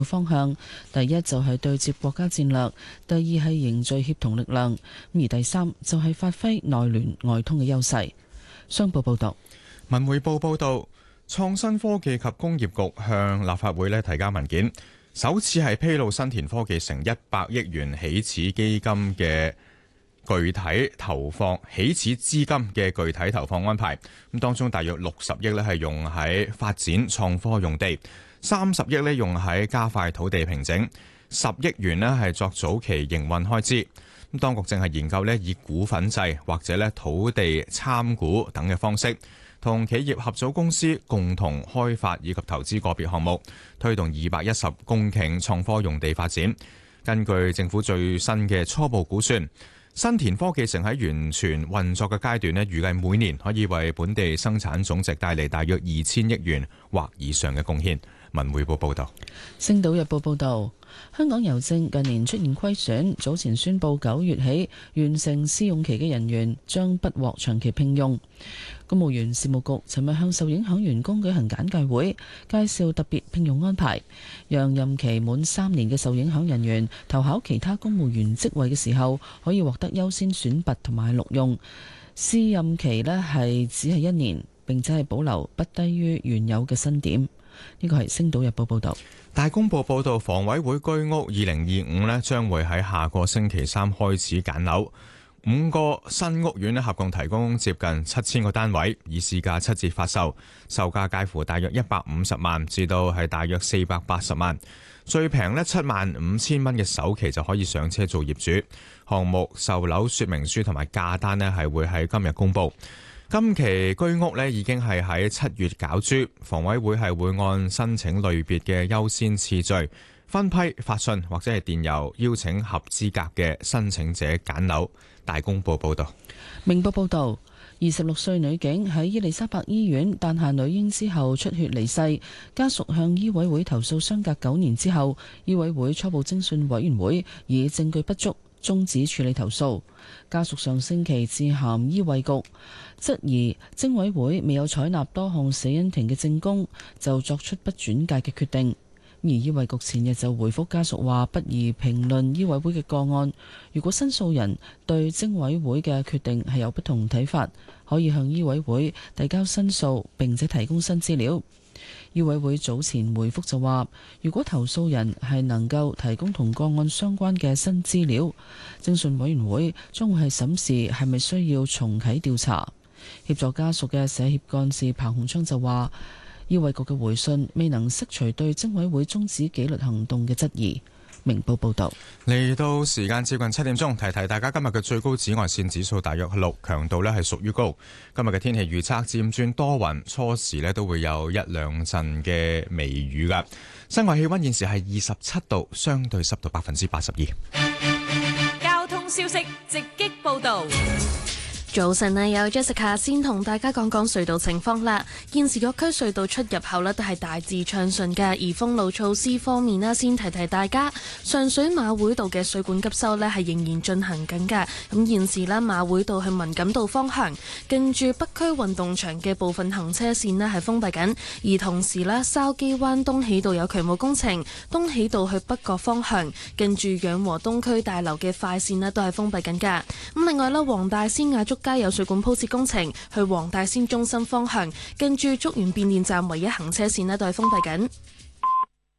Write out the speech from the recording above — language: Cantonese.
方向。第一就係對接國家戰略，第二係凝聚協同力量，而第三就係發揮內聯外通嘅優勢。商報報道。 文匯報報道，創新科技及工業局向立法會提交文件，首次係披露新田科技城100億元起始基金嘅具體投放起始資金嘅具體投放安排。咁當中大約60億係用喺發展創科用地，30億用喺加快土地平整，10億元係作早期營運開支。咁當局正係研究以股份制或者土地參股等嘅方式，同企業合組公司共同開發以及投資個別項目，推動210公頃創科用地發展。根據政府最新嘅初步估算，新田科技城喺完全運作嘅階段預計每年可以為本地生產總值帶嚟大約2000億元或以上嘅貢獻。文匯報報道。 星島日報報道，香港郵政近年出現虧損，早前宣布9月起完成試用期嘅人員將不獲長期聘用。公務員事務局尋日向受影響員工舉行簡介會，介紹特別聘用安排，讓任期滿3年嘅受影響人員投考其他公務員職位嘅時候，可以獲得優先選拔同埋錄用。試任期係只係1年，並且係保留不低於原有嘅薪點。呢個係《星島日報》報道。 大公報報道，房委會居屋2025將會喺下個星期3開始揀樓，5個新屋苑合共提供接近7000個單位，以市價7折發售，售價介乎大約150萬至到係大約480萬，最平75000蚊嘅首期就可以上車做業主。項目售樓說明書同埋價單係會喺今日公布。今期居屋已經係喺7月攪珠，房委會係會按申請類別嘅優先次序分批發信或者係電郵邀請合資格嘅申請者揀樓。大公報報道。 明報報道，26歲女警喺伊利沙伯醫院誕下女嬰之後出血離世，家屬向醫委會投訴，相隔9年之後，醫委會初步偵訊委員會以證據不足終止處理投訴。家屬上星期致函醫衛局，質疑偵委會未有採納多項死因庭嘅證供，就作出不轉介嘅決定。而醫衛局前日就回覆家屬話，不宜評論醫委會嘅個案。如果申訴人對偵委會嘅決定係有不同睇法，可以向醫委會遞交申訴，並且提供新資料。醫委會早前回覆就話，如果投訴人係能夠提供同個案相關嘅新資料，偵訊委員會將會係審視係咪需要重啟調查。協助家屬嘅社協幹事彭鴻昌就話，醫衛局嘅回信未能釋除對偵委會終止紀律行動嘅質疑。明報報道。 嚟到時間接近7點鐘，提提大家今日嘅最高紫外線指數大約係6，強度係屬於高。今日嘅天氣預測漸轉多雲，初時都會有1-2陣嘅微雨噶。室外氣溫現時係27度，相對濕度82%。 交通消息直擊報道。 早晨啊，有 Jessica 先同大家講講隧道情況啦。現時各區隧道出入口都係大致暢順嘅，而封路措施方面咧，先提提大家，上水馬會道嘅水管急修係仍然進行緊嘅。咁現時馬會道去文錦道方向，近住北區運動場嘅部分行車線係封閉緊，而同時筲箕灣東喜道有渠務工程，東喜道去北角方向，近住養和東區大樓嘅快線都係封閉緊嘅。咁另外黃大仙亞竹街有水管鋪設工程，去黃大仙中心方向，近住竹園變電站唯一行車線都係封閉緊。